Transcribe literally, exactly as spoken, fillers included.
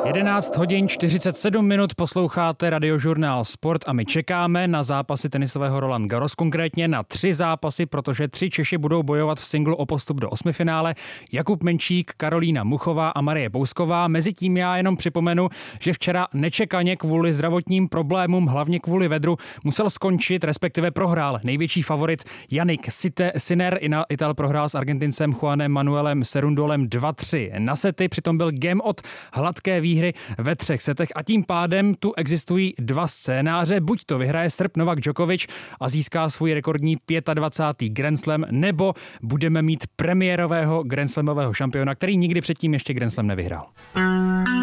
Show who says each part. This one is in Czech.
Speaker 1: jedenáct hodin čtyřicet sedm minut posloucháte Radiožurnál Sport a my čekáme na zápasy tenisového Roland Garros, konkrétně na tři zápasy, protože tři Češi budou bojovat v singlu o postup do osmifinále. Jakub Menčík, Karolína Muchová a Marie Bousková. Mezitím já jenom připomenu, že včera nečekaně kvůli zdravotním problémům, hlavně kvůli vedru, musel skončit, respektive prohrál největší favorit Jannik Sinner. Ital prohrál s Argentincem Juanem Manuelem Cerundolem dva tři na sety, přitom byl game od hladké výhry ve třech setech a tím pádem tu existují dva scénáře. Buď to vyhraje Srb Novak Djokovic a získá svůj rekordní dvacátý pátý Grand Slam, nebo budeme mít premiérového Grand Slamového šampiona, který nikdy předtím ještě Grand Slam nevyhrál.